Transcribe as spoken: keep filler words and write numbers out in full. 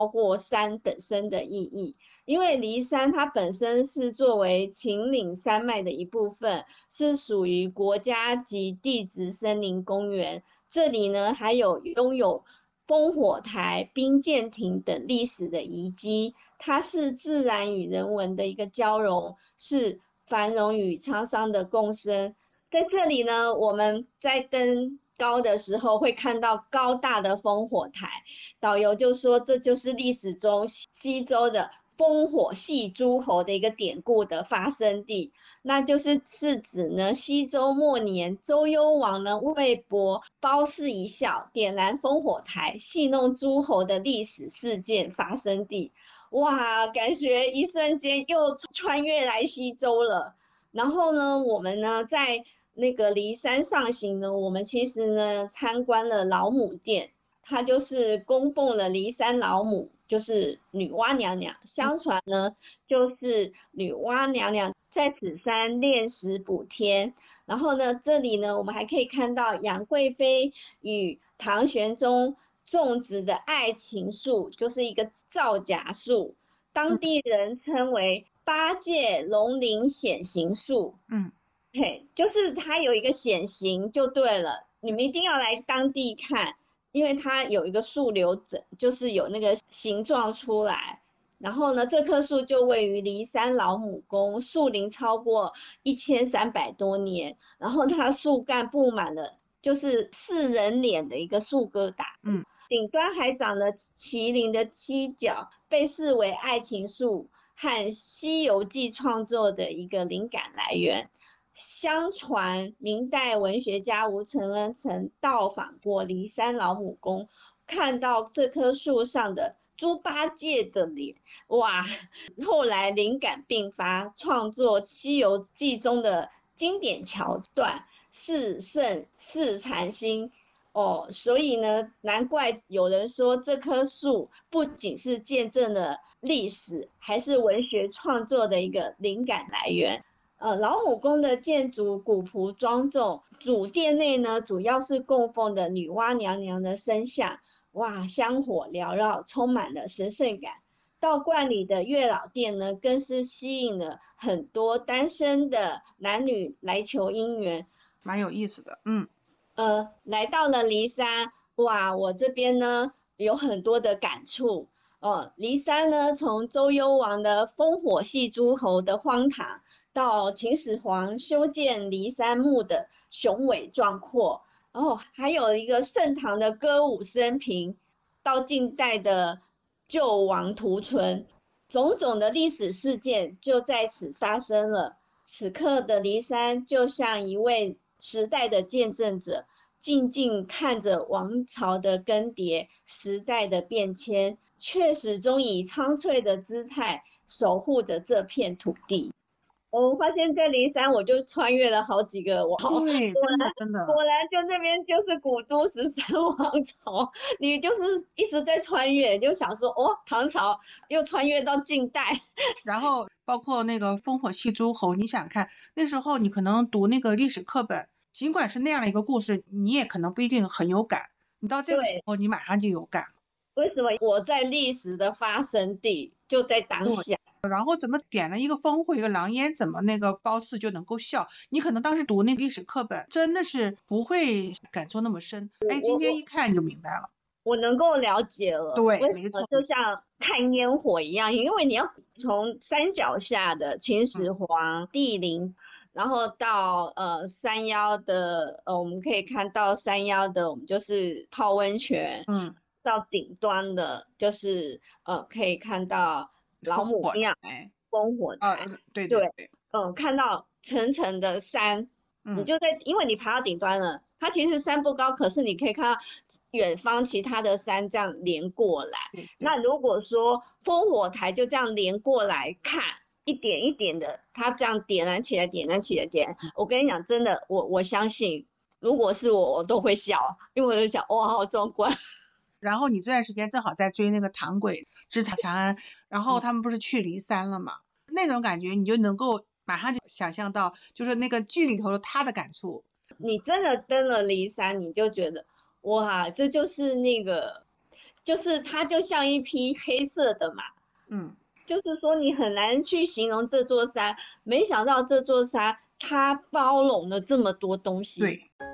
包括山本身的意义。因为梨山它本身是作为秦岭山脉的一部分，是属于国家级地质森林公园。这里呢还有拥有烽火台、兵舰亭等历史的遗迹，它是自然与人文的一个交融，是繁荣与沧桑的共生。在这里呢，我们在登高的时候会看到高大的烽火台，导游就说这就是历史中西周的烽火戏诸侯的一个典故的发生地，那就是是指呢西周末年周幽王呢为博褒姒一笑，点燃烽火台戏弄诸侯的历史事件发生地。哇，感觉一瞬间又穿越来西周了。然后呢，我们呢在那个骊山上行呢，我们其实呢参观了老母殿，它就是供奉了骊山老母，就是女娲娘娘。相传呢，就是女娲娘娘在此山炼石补天。然后呢，这里呢，我们还可以看到杨贵妃与唐玄宗种植的爱情树，就是一个皂荚树，当地人称为八戒龙鳞显形树。 嗯， 嘿，就是它有一个显形就对了，你们一定要来当地看，因为它有一个树瘤整，就是有那个形状出来。然后呢，这棵树就位于骊山老母宫，树龄超过一千三百多年，然后它树干布满了就是四人脸的一个树疙瘩， 嗯， 顶端还长了麒麟的犄角，被视为爱情树和《西游记》创作的一个灵感来源。相传明代文学家吴承恩曾到访过骊山老母宫，看到这棵树上的猪八戒的脸，哇！后来灵感并发，创作《西游记》中的经典桥段四圣四禅心。哦，所以呢，难怪有人说这棵树不仅是见证了历史，还是文学创作的一个灵感来源。呃，老母宫的建筑古朴庄重，主殿内呢主要是供奉的女娲娘娘的身像，哇，香火缭绕，充满了神圣感。道观里的月老殿呢，更是吸引了很多单身的男女来求姻缘。 蛮有意思的。嗯， 呃，来到了骊山，哇，我这边呢有很多的感触。哦，骊山呢，从周幽王的烽火戏诸侯的荒唐，到秦始皇修建骊山墓的雄伟壮阔，然后还有一个盛唐的歌舞升平，到近代的救亡图存，种种的历史事件就在此发生了。此刻的骊山就像一位时代的见证者，静静看着王朝的更迭，时代的变迁，却始终以苍翠的姿态守护着这片土地。我发现在骊山，我就穿越了好几个王朝，果对，真的真的。 果然就那边就是古都十三王朝，你就是一直在穿越，就想说哦，唐朝又穿越到近代， 然后包括那个烽火戏诸侯，你想看那时候你可能读那个历史课本，尽管是那样的一个故事，你也可能不一定很有感，你到这个时对， 候你马上就有感。 为什么我在历史的发生地就在当下？ 然后怎么点了一个烽火一个狼烟，怎么那个褒姒就能够笑？你可能当时读那个历史课本真的是不会感受那么深，哎，今天一看你就明白了。 我能够了解了， 对， 为没错， 就像看烟火一样，因为你要从山脚下的秦始皇帝陵，然后到呃山腰的呃，我们可以看到山腰的，我们就是泡温泉， 嗯， 到顶端的，就是呃可以看到老烽火母庙、 台烽火啊， 台， 对对对， 对， 嗯，看到层层的山，你嗯， 就在，因为你爬到顶端了，它其实山不高，可是你可以看到远方其他的山这样连过来。 对对， 那如果说烽火台就这样连过来看，一点一点的，它这样点燃起来，点燃起来，点燃，我跟你讲，真的，我我相信，如果是我，我都会笑，因为我就想，哇，好壮观。 然后你这段时间正好在追那个唐轨之长安，然后他们不是去骊山了嘛？那种感觉你就能够马上就想象到，就是那个剧里头的他的感触。 你真的登了骊山，你就觉得哇，这就是那个就是它就像一匹黑色的马， 嗯， 就是说你很难去形容这座山，没想到这座山它包容了这么多东西。 对。